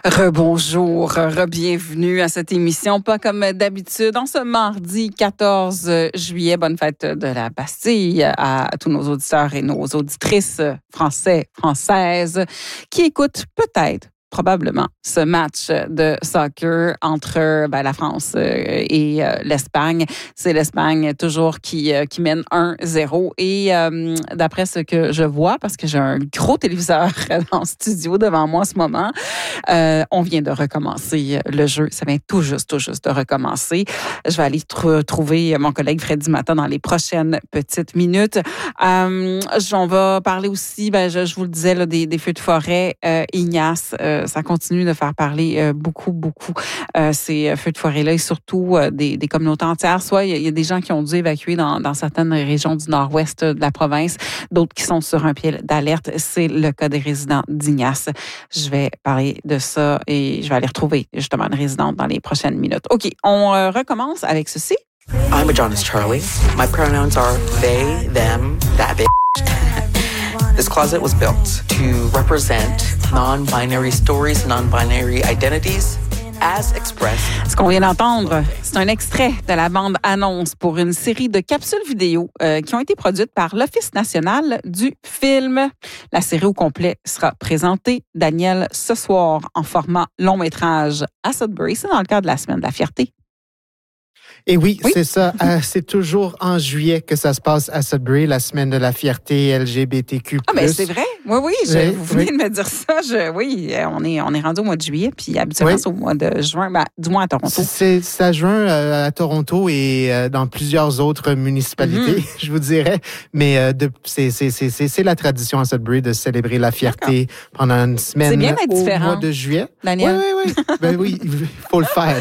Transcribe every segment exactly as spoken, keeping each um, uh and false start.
Rebonjour, re-bienvenue à cette émission, pas comme d'habitude, en ce mardi quatorze juillet. Bonne fête de la Bastille à tous nos auditeurs et nos auditrices français, françaises, qui écoutent peut-être, probablement, ce match de soccer entre ben, la France et euh, l'Espagne. C'est l'Espagne toujours qui, euh, qui mène un zéro. Et euh, d'après ce que je vois, parce que j'ai un gros téléviseur dans le studio devant moi en ce moment, euh, on vient de recommencer le jeu. Ça vient tout juste, tout juste de recommencer. Je vais aller tr- trouver mon collègue Freddy Matta dans les prochaines petites minutes. Euh, on va parler aussi, ben, je, je vous le disais, là, des, des feux de forêt. Euh, Ignace, euh, ça continue de faire parler euh, beaucoup, beaucoup euh, ces feux de forêt-là et surtout euh, des, des communautés entières. Soit il y, y a des gens qui ont dû évacuer dans, dans certaines régions du nord-ouest de la province, d'autres qui sont sur un pied d'alerte. C'est le cas des résidents d'Ignace. Je vais parler de ça et je vais aller retrouver justement une résidente dans les prochaines minutes. OK, on euh, recommence avec ceci. I'm a Jonas Charlie. My pronouns are they, them, that bitch. This closet was built to represent non-binary stories, non-binary identities as expressed. Ce qu'on vient d'entendre, c'est un extrait de la bande-annonce pour une série de capsules vidéo euh, qui ont été produites par l'Office national du film. La série au complet sera présentée, Daniel, ce soir en format long-métrage à Sudbury. C'est dans le cadre de la Semaine de la Fierté. Et oui, oui, c'est ça. Euh, c'est toujours en juillet que ça se passe à Sudbury, la semaine de la fierté L G B T Q plus. Ah, mais c'est vrai. Oui, oui. Je, oui vous venez oui. de me dire ça. Je, oui, on est, on est rendu au mois de juillet, puis habituellement, oui. c'est au mois de juin, ben, du moins à Toronto. C'est, c'est à juin euh, à Toronto et euh, dans plusieurs autres municipalités, mm-hmm. je vous dirais. Mais euh, de, c'est, c'est, c'est, c'est, c'est la tradition à Sudbury de célébrer la fierté D'accord. pendant une semaine c'est bien au différent. mois de juillet. Daniel? Oui, oui, oui. Ben oui, il faut le faire.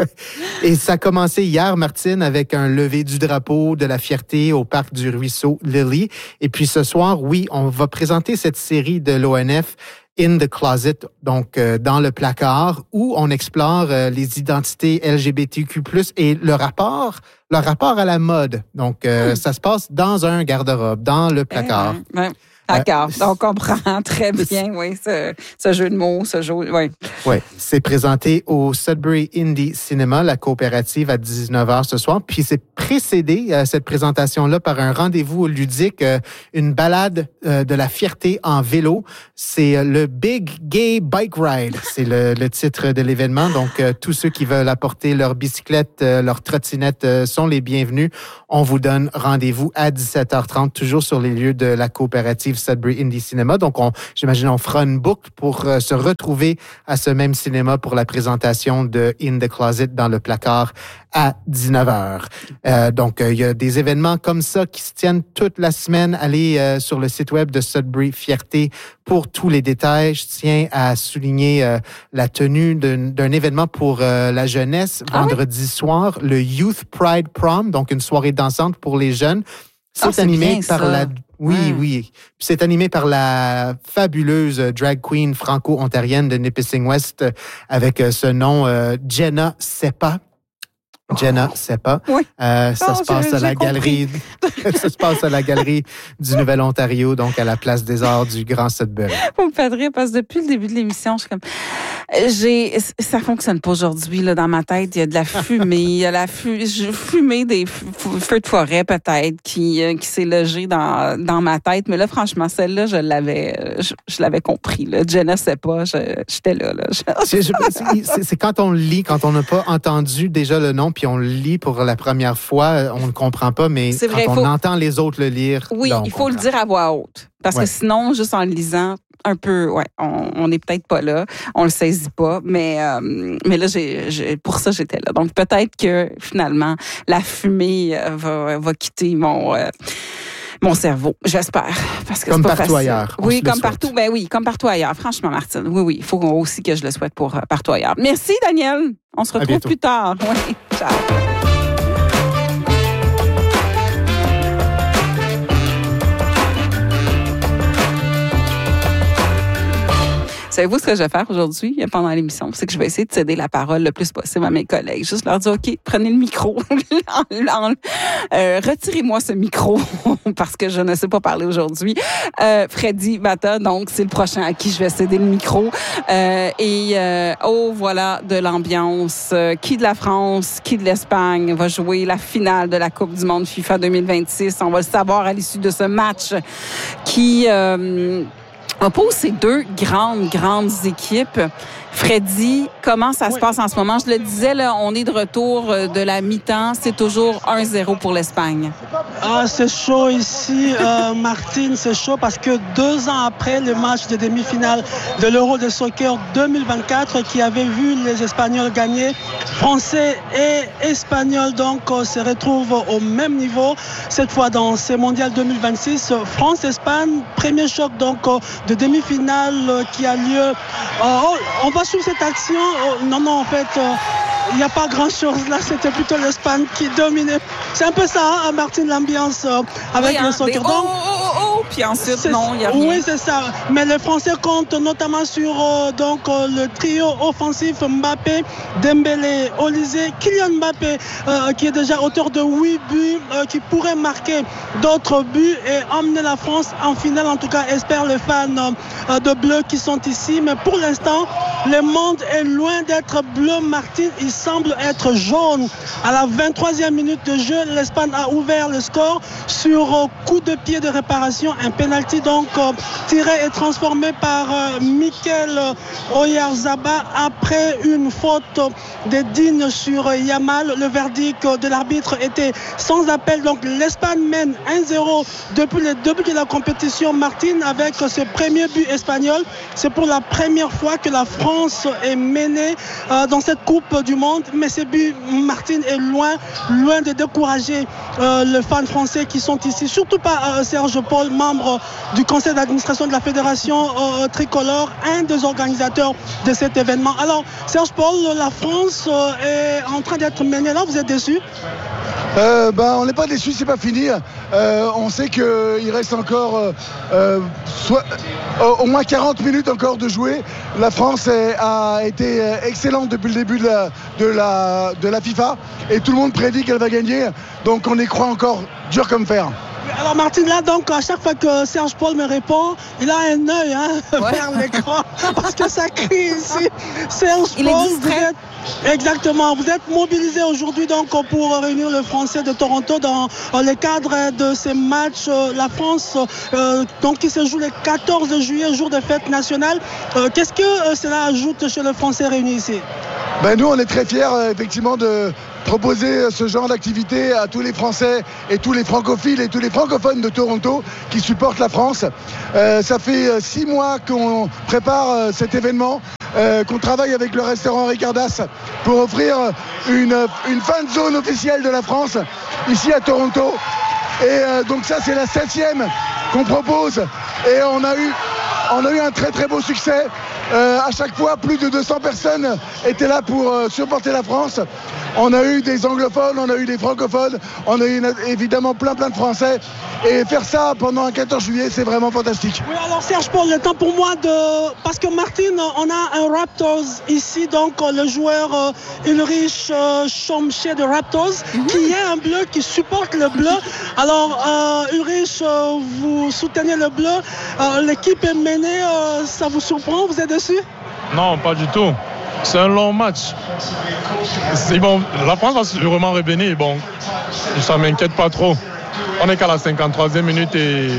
Et ça a commencé hier, Martine, avec un lever du drapeau de la fierté au parc du ruisseau Lily. Et puis ce soir, oui, on va présenter cette série de l'O N F In the Closet, donc euh, dans le placard, où on explore euh, les identités L G B T Q plus, et le rapport, le rapport à la mode. Donc, euh, mmh. ça se passe dans un garde-robe, dans le placard. Mmh. Ouais. D'accord, euh, on comprend très bien, oui, ce, ce jeu de mots, ce jeu, oui. Oui, c'est présenté au Sudbury Indie Cinema, la coopérative, à dix-neuf heures ce soir. Puis c'est précédé, euh, cette présentation-là, par un rendez-vous ludique, euh, une balade euh, de la fierté en vélo. C'est euh, le Big Gay Bike Ride, c'est le, le titre de l'événement. Donc, euh, tous ceux qui veulent apporter leur bicyclette, euh, leur trottinette euh, sont les bienvenus. On vous donne rendez-vous à dix-sept heures trente, toujours sur les lieux de la coopérative Sudbury Indie Cinema. Donc, on, j'imagine, on fera une boucle pour euh, se retrouver à ce même cinéma pour la présentation de In the Closet dans le placard à dix-neuf heures. Euh, donc, il euh, y a des événements comme ça qui se tiennent toute la semaine. Allez euh, sur le site web de Sudbury Fierté pour tous les détails. Je tiens à souligner euh, la tenue d'un, d'un événement pour euh, la jeunesse ah vendredi oui? soir, le Youth Pride Prom, donc une soirée dansante pour les jeunes. C'est, oh, c'est animé bien, par ça. la... Oui, ouais. oui. C'est animé par la fabuleuse drag queen franco-ontarienne de Nipissing West avec ce nom, euh, Jenna Sepa. Jenna Sepa. Oui. Euh, ça, oh, se passe à la galerie, ça se passe à la galerie du Nouvel-Ontario, donc à la place des Arts du Grand Sudbury. Vous me faites rire parce que depuis le début de l'émission, je suis comme... J'ai, ça fonctionne pas aujourd'hui là dans ma tête. Il y a de la fumée, il y a la fu, fumée des feux de forêt peut-être qui qui s'est logée dans dans ma tête. Mais là, franchement, celle-là, je l'avais, je, je l'avais compris. Là, je ne sais pas, je, j'étais là. là. c'est, c'est, c'est quand on le lit, quand on n'a pas entendu déjà le nom, puis on le lit pour la première fois, on ne comprend pas. Mais c'est vrai, quand on faut... entend les autres le lire, oui, là, il faut comprend. le dire à voix haute, parce ouais. que sinon, juste en le lisant. Un peu, ouais, on n'est peut-être pas là, on le saisit pas, mais euh, mais là, j'ai, j'ai, pour ça, j'étais là. Donc peut-être que finalement, la fumée va, va quitter mon euh, mon cerveau, j'espère, parce que comme c'est pas partout facile. ailleurs. Oui, comme partout, ben oui, comme partout ailleurs. Franchement, Martine, oui, oui, il faut aussi que je le souhaite pour euh, partout ailleurs. Merci, Daniel. On se retrouve plus tard. Oui, ciao. Savez-vous ce que je vais faire aujourd'hui pendant l'émission? C'est que je vais essayer de céder la parole le plus possible à mes collègues. Juste leur dire, OK, prenez le micro. euh, retirez-moi ce micro parce que je ne sais pas parler aujourd'hui. Euh, Freddy Bata, donc, c'est le prochain à qui je vais céder le micro. Euh, et euh, oh, voilà de l'ambiance. Euh, qui de la France, qui de l'Espagne va jouer la finale de la Coupe du monde FIFA deux mille vingt-six? On va le savoir à l'issue de ce match qui... Euh, oppose ces deux grandes, grandes équipes. Freddy, comment ça oui. se passe en ce moment? Je le disais, là, on est de retour de la mi-temps. C'est toujours un zéro pour l'Espagne. Ah, c'est chaud ici, euh, Martine. C'est chaud parce que deux ans après le match de demi-finale de l'Euro de soccer deux mille vingt-quatre qui avait vu les Espagnols gagner, Français et Espagnols donc se retrouvent au même niveau. Cette fois dans ces mondiales deux mille vingt-six, France-Espagne, premier choc donc de demi-finale qui a lieu. Oh, on va suivre cette action. Oh, non, non, en fait, il euh, n'y a pas grand-chose. Là, c'était plutôt l'Espagne qui dominait. C'est un peu ça, hein, Martine, l'ambiance euh, avec oui, le hein, soccer. Oh, oh, oh, puis ensuite, non, il n'y a rien. Oui, c'est ça. Mais les Français comptent notamment sur euh, donc, euh, le trio offensif Mbappé, Dembélé, Olysée, Kylian Mbappé, euh, qui est déjà auteur de huit buts, euh, qui pourrait marquer d'autres buts et emmener la France en finale. En tout cas, espèrent les fans euh, de bleu qui sont ici. Mais pour l'instant, le monde est loin d'être bleu, Martine. Il semble être jaune. À la vingt-troisième minute de jeu, l'Espagne a ouvert le score sur euh, coup de pied de réparation. Un penalty donc euh, tiré et transformé par euh, Mikel Oyarzabal après une faute de Digne sur euh, Yamal. Le verdict euh, de l'arbitre était sans appel. Donc l'Espagne mène un zéro depuis le début de la compétition, Martine, avec euh, ce premier but espagnol. C'est pour la première fois que la France est menée euh, dans cette Coupe du Monde. Mais ce but, Martine, est loin, loin de décourager euh, les fans français qui sont ici. Surtout pas euh, Serge Paul, membre du conseil d'administration de la Fédération euh, tricolore, un des organisateurs de cet événement. Alors, Serge Paul, la France euh, est en train d'être menée là. Vous êtes déçu? Euh, ben, on n'est pas déçus, c'est pas fini. Euh, on sait qu'il reste encore euh, euh, soit, euh, au moins quarante minutes encore de jouer. La France est, a été excellente depuis le début de la, de, la, de la FIFA et tout le monde prédit qu'elle va gagner. Donc on y croit encore dur comme fer. Alors Martine, là donc à chaque fois que Serge Paul me répond, il a un œil hein, ouais. vers l'écran parce que ça crie ici. Serge il Paul, est distrait. Vous êtes, exactement, vous êtes mobilisé aujourd'hui donc pour réunir le Français de Toronto dans le cadre de ces matchs. La France euh, donc qui se joue le quatorze juillet, jour de fête nationale. Euh, qu'est-ce que euh, cela ajoute chez le Français réunis ici? Ben nous on est très fiers euh, effectivement de proposer ce genre d'activité à tous les Français et tous les francophiles et tous les francophones de Toronto qui supportent la France. Euh, ça fait six mois qu'on prépare euh, cet événement, euh, qu'on travaille avec le restaurant Ricardas pour offrir une, une fan zone officielle de la France ici à Toronto. Et euh, donc ça c'est la septième qu'on propose et on a eu, on a eu un très très beau succès. Euh, à chaque fois, plus de deux cents personnes étaient là pour euh, supporter la France. On a eu des anglophones, on a eu des francophones, on a eu une, évidemment plein plein de Français. Et faire ça pendant un quatorze juillet, c'est vraiment fantastique. Oui, alors Serge Paul, le temps pour moi de... Parce que Martine, on a un Raptors ici, donc le joueur euh, Ulrich euh, Chomché de Raptors, mm-hmm. qui est un bleu, qui supporte le bleu. Alors euh, Ulrich, euh, vous soutenez le bleu, euh, l'équipe est menée, euh, ça vous surprend, vous êtes dessus? Non, pas du tout. C'est un long match. C'est bon, la France va sûrement revenir. Bon, ça ne m'inquiète pas trop. On est qu'à la cinquante-troisième minute et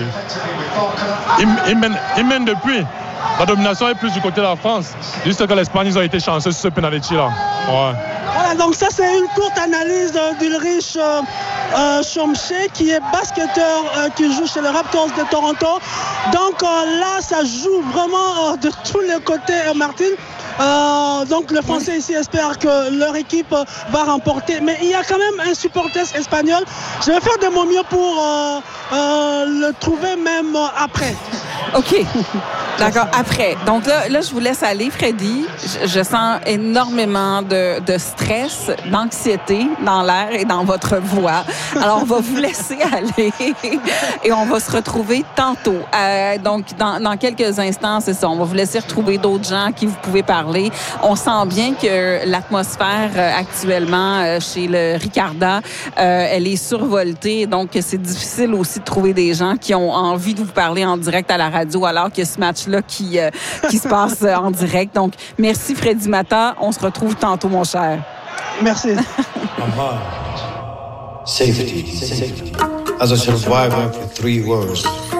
ils, ils, mènent, ils mènent depuis. La domination est plus du côté de la France. Juste que l'Espagne, ils ont été chanceux sur ce penalty-là. Ouais. Voilà, donc ça c'est une courte analyse d'Ulrich euh, euh, Chomché qui est basketteur euh, qui joue chez les Raptors de Toronto. Donc euh, là, ça joue vraiment euh, de tous les côtés, euh, Martine. Euh, donc les Français ici espèrent que leur équipe va remporter. Mais il y a quand même un supporter espagnol. Je vais faire de mon mieux pour euh, euh, le trouver même après. OK. D'accord, après. Donc là, là, je vous laisse aller, Freddy. Je, je sens énormément de, de stress, d'anxiété dans l'air et dans votre voix. Alors, on va vous laisser aller et on va se retrouver tantôt. Euh, donc, dans, dans quelques instants, c'est ça. On va vous laisser retrouver d'autres gens à qui vous pouvez parler. On sent bien que l'atmosphère euh, actuellement euh, chez le Ricarda, euh, elle est survoltée. Donc, c'est difficile aussi de trouver des gens qui ont envie de vous parler en direct à la radio alors que ce match-là qui, euh, qui se passe euh, en direct. Donc, merci Freddy Matta. On se retrouve tantôt, mon cher. Merci. Safety. Safety. As a survivor for three wars,